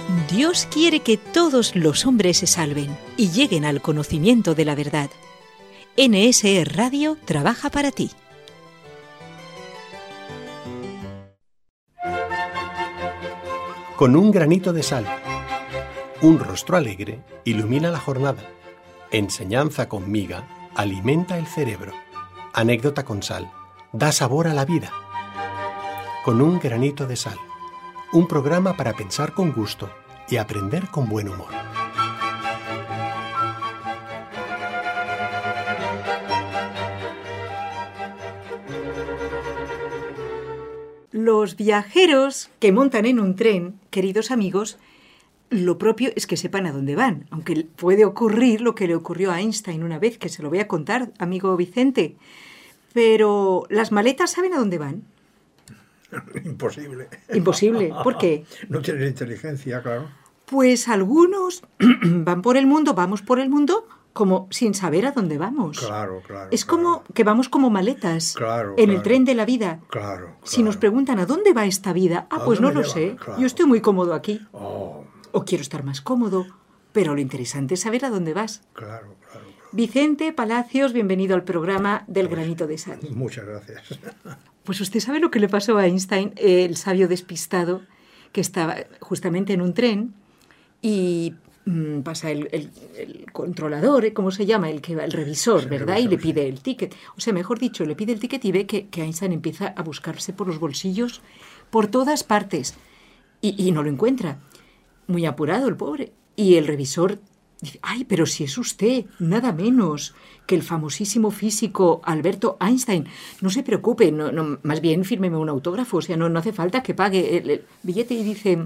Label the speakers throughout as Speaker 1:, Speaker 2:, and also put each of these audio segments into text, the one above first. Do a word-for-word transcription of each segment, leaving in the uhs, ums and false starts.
Speaker 1: Dios quiere que todos los hombres se salven y lleguen al conocimiento de la verdad. N S E Radio trabaja para ti.
Speaker 2: Con un granito de sal, un rostro alegre ilumina la jornada. Enseñanza con miga alimenta el cerebro. Anécdota con sal da sabor a la vida. Con un granito de sal, un programa para pensar con gusto y aprender con buen humor.
Speaker 3: Los viajeros que montan en un tren, queridos amigos, lo propio es que sepan a dónde van, aunque puede ocurrir lo que le ocurrió a Einstein una vez, que se lo voy a contar, amigo Vicente. Pero, ¿las maletas saben a dónde van?
Speaker 4: Imposible.
Speaker 3: Imposible. ¿Por qué?
Speaker 4: No tienen inteligencia, claro.
Speaker 3: Pues algunos van por el mundo, vamos por el mundo, como sin saber a dónde vamos.
Speaker 4: Claro, claro.
Speaker 3: Es
Speaker 4: claro.
Speaker 3: como que vamos como maletas
Speaker 4: Claro,
Speaker 3: en
Speaker 4: claro.
Speaker 3: el tren de la vida.
Speaker 4: Claro, claro.
Speaker 3: Si nos preguntan ¿a dónde va esta vida? Ah,
Speaker 4: ¿A
Speaker 3: pues no
Speaker 4: dónde
Speaker 3: lo
Speaker 4: lleva?
Speaker 3: sé.
Speaker 4: Claro.
Speaker 3: Yo estoy muy cómodo aquí.
Speaker 4: Oh,
Speaker 3: O quiero estar más cómodo. Pero lo interesante es saber a dónde vas.
Speaker 4: claro, claro. claro.
Speaker 3: Vicente Palacios, bienvenido al programa del granito de sal.
Speaker 4: Muchas gracias.
Speaker 3: Pues usted sabe lo que le pasó a Einstein, el sabio despistado, que estaba justamente en un tren y mmm, pasa el, el, el controlador, ¿eh? ¿Cómo se llama? El que va, el revisor,
Speaker 4: Sí,
Speaker 3: ¿verdad?
Speaker 4: revisor,
Speaker 3: y le pide
Speaker 4: sí.
Speaker 3: el ticket. O sea, mejor dicho, le pide el ticket y ve que, que Einstein empieza a buscarse por los bolsillos por todas partes y, y no lo encuentra. Muy apurado el pobre. Y el revisor dice, ay, pero si es usted, nada menos que el famosísimo físico Alberto Einstein. No se preocupe, no, no, más bien fírmeme un autógrafo, o sea, no, no hace falta que pague el, el billete. Y dice,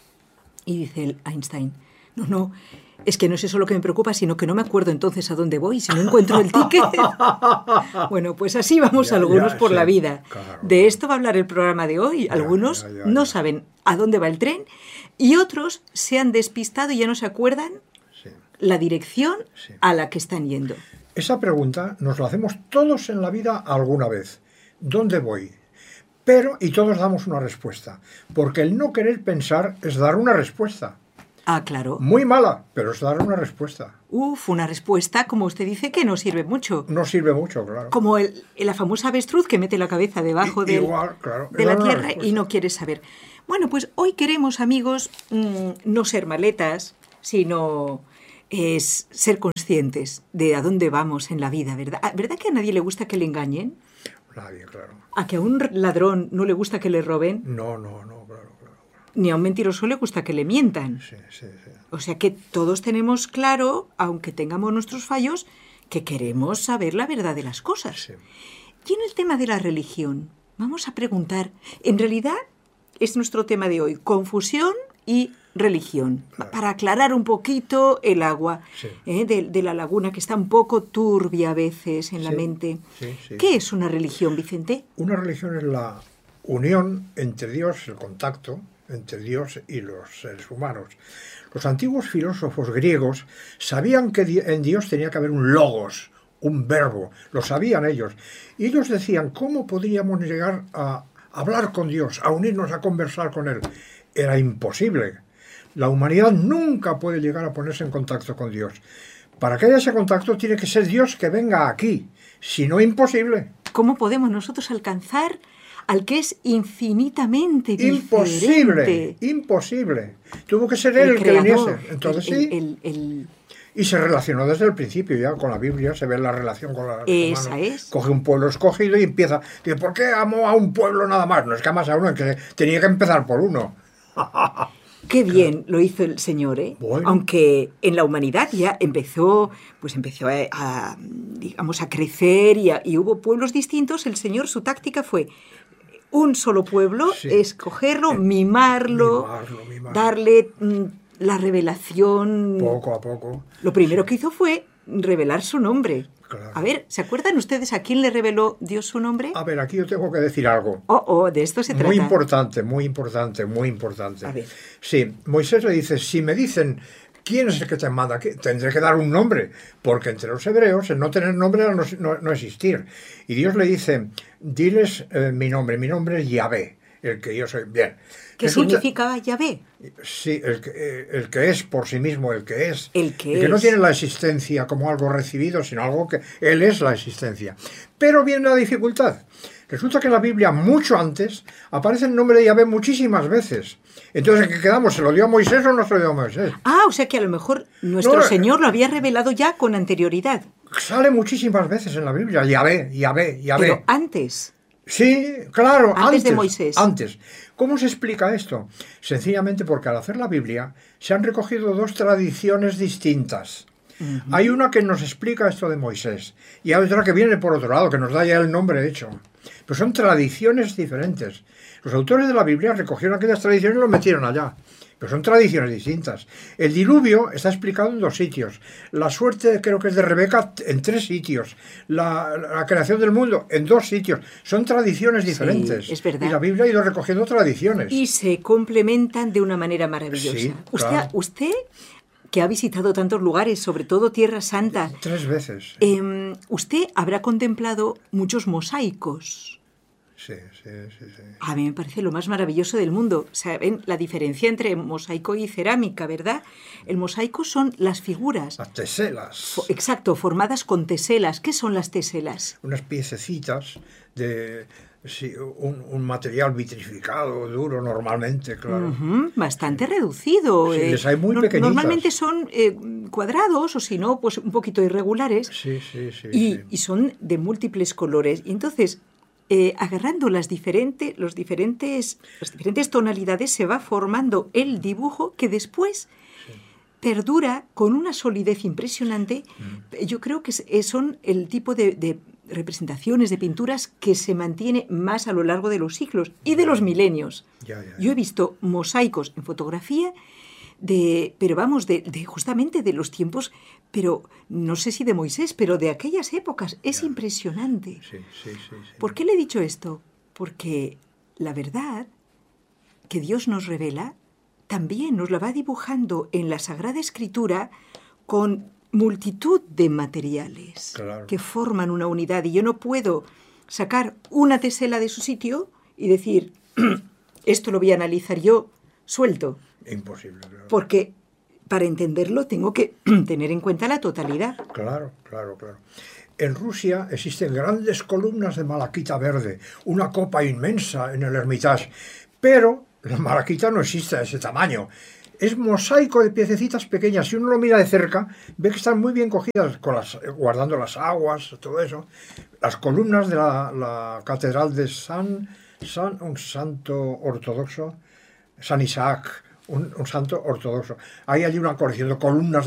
Speaker 3: y dice el Einstein, no, no, es que no es eso lo que me preocupa, sino que no me acuerdo entonces a dónde voy si no encuentro el ticket. Bueno, pues así vamos
Speaker 4: Ya,
Speaker 3: algunos
Speaker 4: ya,
Speaker 3: por
Speaker 4: sí,
Speaker 3: la vida.
Speaker 4: claro.
Speaker 3: De esto va a hablar el programa de hoy.
Speaker 4: Ya,
Speaker 3: Algunos
Speaker 4: ya, ya,
Speaker 3: no
Speaker 4: ya.
Speaker 3: saben a dónde va el tren y otros se han despistado y ya no se acuerdan
Speaker 4: Sí.
Speaker 3: la dirección
Speaker 4: Sí.
Speaker 3: a la que están yendo.
Speaker 4: Esa pregunta nos la hacemos todos en la vida alguna vez. ¿Dónde voy? Pero, y todos damos una respuesta. Porque el no querer pensar es dar una respuesta.
Speaker 3: Ah, claro.
Speaker 4: Muy mala, pero es dar una respuesta.
Speaker 3: Uf, una respuesta, como usted dice, que no sirve mucho.
Speaker 4: No sirve mucho, claro.
Speaker 3: Como el, la famosa avestruz que mete la cabeza debajo
Speaker 4: I-
Speaker 3: del-
Speaker 4: igual, claro,
Speaker 3: de
Speaker 4: es
Speaker 3: la
Speaker 4: dar una
Speaker 3: tierra y
Speaker 4: respuesta.
Speaker 3: no quiere saber. Bueno, pues hoy queremos, amigos, mmm, no ser maletas, sino es ser conscientes de a dónde vamos en la vida, ¿verdad? ¿Verdad que a nadie le gusta que le engañen?
Speaker 4: Nadie, claro.
Speaker 3: ¿A que a un ladrón no le gusta que le roben?
Speaker 4: No, no, no, claro, claro.
Speaker 3: Ni a un mentiroso le gusta que le mientan.
Speaker 4: Sí, sí, sí.
Speaker 3: O sea que todos tenemos claro, aunque tengamos nuestros fallos, que queremos saber la verdad de las cosas.
Speaker 4: Sí.
Speaker 3: Y en el tema de la religión, vamos a preguntar, en realidad es nuestro tema de hoy, confusión y religión,
Speaker 4: Claro.
Speaker 3: para aclarar un poquito el agua
Speaker 4: Sí.
Speaker 3: ¿eh? de, de la laguna, que está un poco turbia a veces en la
Speaker 4: Sí,
Speaker 3: mente.
Speaker 4: sí, sí.
Speaker 3: ¿Qué es una religión, Vicente?
Speaker 4: Una religión es la unión entre Dios, el contacto entre Dios y los seres humanos. Los antiguos filósofos griegos sabían que di- en Dios tenía que haber un logos, un verbo, lo sabían ellos. Y ellos decían, ¿cómo podríamos llegar a hablar con Dios, a unirnos, a conversar con Él? Era imposible. La humanidad nunca puede llegar a ponerse en contacto con Dios. Para que haya ese contacto tiene que ser Dios que venga aquí. Si no, imposible.
Speaker 3: ¿Cómo podemos nosotros alcanzar al que es infinitamente
Speaker 4: Imposible,
Speaker 3: diferente?
Speaker 4: imposible. Tuvo que ser él el, que
Speaker 3: creador,
Speaker 4: viniese. Entonces
Speaker 3: el-
Speaker 4: sí,
Speaker 3: el- el-
Speaker 4: y se relacionó desde el principio ya con la Biblia, se ve la relación con la
Speaker 3: Esa es.
Speaker 4: Coge un pueblo escogido y empieza. Dice, ¿por qué amo a un pueblo nada más? No es que amas a uno, es que tenía que empezar por uno.
Speaker 3: Qué bien lo hizo el Señor, ¿eh?
Speaker 4: Bueno.
Speaker 3: Aunque en la humanidad ya empezó, pues empezó a, a, digamos, a crecer y, a- y hubo pueblos distintos, el Señor, su táctica fue un solo pueblo,
Speaker 4: Sí.
Speaker 3: escogerlo, mimarlo,
Speaker 4: Mimarlo, mimarlo.
Speaker 3: darle mm, la revelación.
Speaker 4: Poco a poco.
Speaker 3: Lo primero que hizo fue revelar su nombre.
Speaker 4: Claro.
Speaker 3: A ver, ¿se acuerdan ustedes a quién le reveló Dios su nombre?
Speaker 4: A ver, aquí yo tengo que decir algo.
Speaker 3: Oh, oh, de esto se trata.
Speaker 4: Muy importante, muy importante, muy importante.
Speaker 3: A ver.
Speaker 4: Sí, Moisés le dice, si me dicen quién es el que te manda aquí, tendré que dar un nombre, porque entre los hebreos el no tener nombre era no, no, no existir. Y Dios le dice, diles eh, mi nombre, mi nombre es Yahvé. el que yo soy. Bien.
Speaker 3: ¿Qué
Speaker 4: Resulta-
Speaker 3: significa Yahvé?
Speaker 4: Sí, el que, eh, el que es por sí mismo, el que es.
Speaker 3: El que
Speaker 4: el que no
Speaker 3: es.
Speaker 4: tiene la existencia como algo recibido, sino algo que él es la existencia. Pero viene la dificultad. Resulta que en la Biblia, mucho antes, aparece el nombre de Yahvé muchísimas veces. Entonces, ¿en qué quedamos? ¿Se lo dio a Moisés o no se lo dio a Moisés?
Speaker 3: Ah, o sea que a lo mejor nuestro
Speaker 4: No, eh,
Speaker 3: Señor lo había revelado ya con anterioridad.
Speaker 4: Sale muchísimas veces en la Biblia, Yahvé, Yahvé, Yahvé.
Speaker 3: Pero antes.
Speaker 4: Sí, claro,
Speaker 3: Antes
Speaker 4: antes,
Speaker 3: de Moisés.
Speaker 4: Antes. ¿Cómo se explica esto? Sencillamente porque al hacer la Biblia se han recogido dos tradiciones distintas. Uh-huh. Hay una que nos explica esto de Moisés y hay otra que viene por otro lado, que nos da ya el nombre hecho. Pero son tradiciones diferentes. Los autores de la Biblia recogieron aquellas tradiciones y lo metieron allá. Pero son tradiciones distintas. El diluvio está explicado en dos sitios. La suerte, creo que es de Rebeca, en tres sitios. La, la creación del mundo, en dos sitios. Son tradiciones diferentes.
Speaker 3: Sí, es verdad.
Speaker 4: Y la Biblia ha ido recogiendo tradiciones.
Speaker 3: Y se complementan de una manera maravillosa.
Speaker 4: Sí,
Speaker 3: usted,
Speaker 4: claro.
Speaker 3: usted, que ha visitado tantos lugares, sobre todo Tierra Santa,
Speaker 4: Tres veces.
Speaker 3: eh, usted habrá contemplado muchos mosaicos.
Speaker 4: Sí, sí, sí, sí.
Speaker 3: A mí me parece lo más maravilloso del mundo. ¿Saben la diferencia entre mosaico y cerámica, verdad? El mosaico son las figuras.
Speaker 4: Las teselas.
Speaker 3: Fo- exacto, formadas con teselas. ¿Qué son las teselas?
Speaker 4: Unas piececitas de sí, un, un material vitrificado, duro normalmente, claro.
Speaker 3: Ujú, bastante reducido.
Speaker 4: Sí,
Speaker 3: eh.
Speaker 4: les hay muy
Speaker 3: No-
Speaker 4: pequeñitas.
Speaker 3: Normalmente son eh, cuadrados o si no, pues un poquito irregulares.
Speaker 4: Sí, sí, sí.
Speaker 3: y,
Speaker 4: sí.
Speaker 3: y son de múltiples colores. Y entonces, eh, agarrando las diferentes, los diferentes, las diferentes tonalidades, se va formando el dibujo que después perdura con una solidez impresionante. Mm. Yo creo que son el tipo de, de representaciones, de pinturas que se mantiene más a lo largo de los siglos y de los milenios.
Speaker 4: Ya, ya, ya.
Speaker 3: Yo he visto mosaicos en fotografía, de, pero vamos, de, de justamente de los tiempos, pero no sé si de Moisés, pero de aquellas épocas. Es
Speaker 4: Ya.
Speaker 3: impresionante.
Speaker 4: Sí, sí, sí, sí.
Speaker 3: ¿Por qué le he dicho esto? Porque la verdad que Dios nos revela también nos la va dibujando en la Sagrada Escritura con multitud de materiales
Speaker 4: Claro.
Speaker 3: que forman una unidad. Y yo no puedo sacar una tesela de su sitio y decir, esto lo voy a analizar yo suelto.
Speaker 4: Imposible, claro.
Speaker 3: Porque para entenderlo tengo que tener en cuenta la totalidad.
Speaker 4: Claro, claro, claro. En Rusia existen grandes columnas de malaquita verde, una copa inmensa en el Hermitage, pero la malaquita no existe a ese tamaño. Es mosaico de piececitas pequeñas. Si uno lo mira de cerca, ve que están muy bien cogidas, con las, guardando las aguas, todo eso. Las columnas de la, la catedral de San, San, un santo ortodoxo, San Isaac, un, un santo ortodoxo. Hay allí una colección de columnas